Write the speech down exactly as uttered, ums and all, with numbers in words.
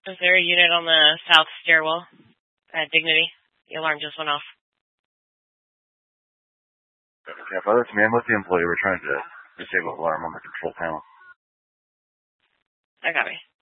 Is there a unit on the south stairwell at Dignity? The alarm just went off. Yeah, but that's me. I'm with the employee. We're trying to disable the alarm on the control panel. I got me.